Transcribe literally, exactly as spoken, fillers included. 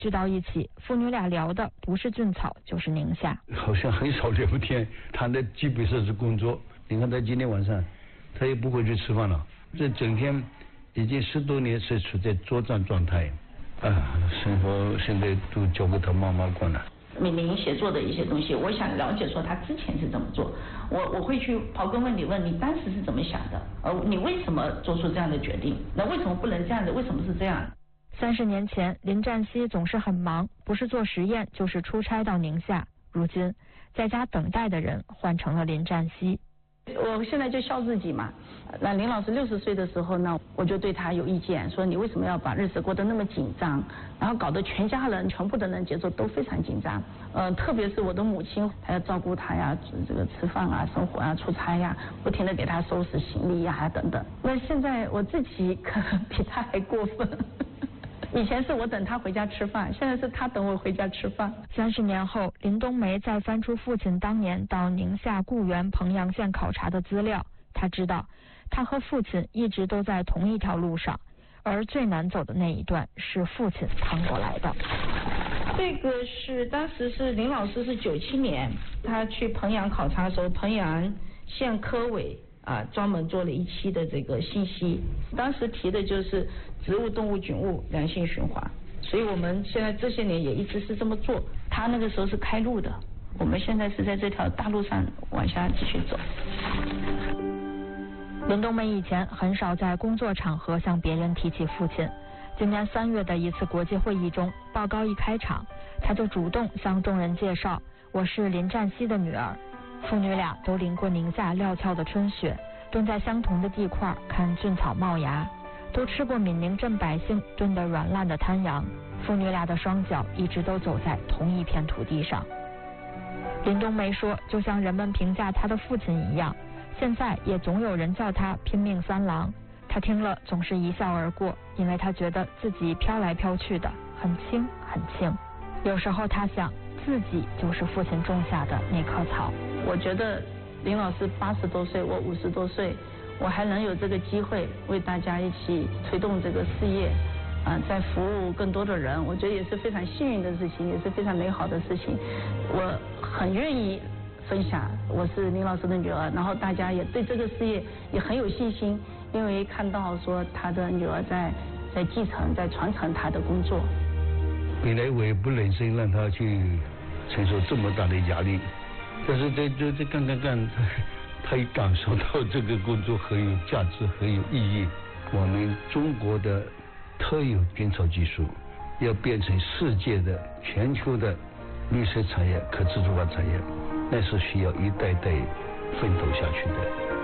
知道一起，父女俩聊的不是俊草就是宁夏， 好像很少聊天，谈的基本上是工作。你看他今天晚上，他也不会去吃饭了，这整天已经十多年是处在作战状态，啊，生活现在都交给他妈妈管了。 敏玲写作的一些东西，我想了解说他之前是怎么做，我我会去刨根问底，问你当时是怎么想的，呃，你为什么做出这样的决定？那为什么不能这样的？为什么是这样？ 三十年前，林占西总是很忙，不是做实验就是出差到宁夏。如今，在家等待的人换成了林占西。 我现在就笑自己嘛。那林老师六十岁的时候呢，我就对他有意见，说你为什么要把日子过得那么紧张，然后搞得全家人全部的人节奏都非常紧张。呃，特别是我的母亲，还要照顾他呀，这个吃饭啊、生活啊、出差呀，不停的给他收拾行李呀等等。那现在我自己可能比他还过分。以前是我等他回家吃饭，现在是他等我回家吃饭。 三十年后，林冬梅再翻出父亲当年到宁夏固原彭阳县考察的资料，他知道他和父亲一直都在同一条路上，而最难走的那一段是父亲趟过来的。 这个是当时是林老师是九七年，他去彭阳考察的时候，彭阳县科委啊专门做了一期的这个信息，当时提的就是植物、动物、菌物良性循环，所以我们现在这些年也一直是这么做。他那个时候是开路的，我们现在是在这条大路上往下继续走。 林冬梅以前很少在工作场合向别人提起父亲，今年三月的一次国际会议中，报告一开场，他就主动向众人介绍，我是林占西的女儿。父女俩都淋过宁夏料峭的春雪，蹲在相同的地块看菌草冒芽，都吃过闽宁镇百姓炖得软烂的滩羊，父女俩的双脚一直都走在同一片土地上。林冬梅说，就像人们评价她的父亲一样，现在也总有人叫他拼命三郎，他听了总是一笑而过，因为他觉得自己飘来飘去的很轻很轻。有时候他想，自己就是父亲种下的那棵草。 我觉得林老师八十多岁，我五十多岁，我还能有这个机会为大家一起推动这个事业，啊、呃，在服务更多的人，我觉得也是非常幸运的事情，也是非常美好的事情。我很愿意分享，我是林老师的女儿，然后大家也对这个事业也很有信心，因为看到说他的女儿在在继承、在传承他的工作。 本来我也不忍心让他去承受这么大的压力，但是这这这干干干，他也感受到这个工作很有价值、很有意义。我们中国的特有编草技术要变成世界的、全球的绿色产业、可自主化产业，那是需要一代代奋斗下去的。